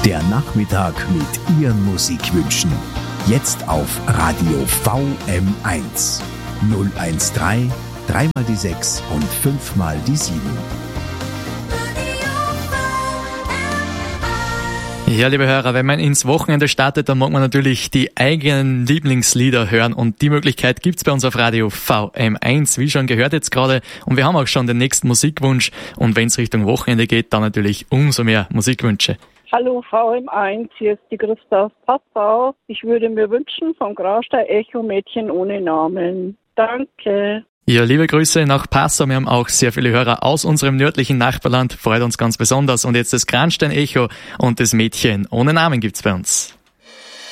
Der Nachmittag mit Ihren Musikwünschen. Jetzt auf Radio VM1. 013 3 mal die 6 und 5 mal die 7. Ja, liebe Hörer, wenn man ins Wochenende startet, dann mag man natürlich die eigenen Lieblingslieder hören und die Möglichkeit gibt's bei uns auf Radio VM1, wie schon gehört jetzt gerade. Und wir haben auch schon den nächsten Musikwunsch und wenn es Richtung Wochenende geht, dann natürlich umso mehr Musikwünsche. Hallo VM1, hier ist die Christa aus Passau. Ich würde mir wünschen vom Graustein Echo Mädchen ohne Namen. Danke. Ja, liebe Grüße nach Passau. Wir haben auch sehr viele Hörer aus unserem nördlichen Nachbarland. Freut uns ganz besonders. Und jetzt das Graustein Echo und das Mädchen ohne Namen gibt's bei uns.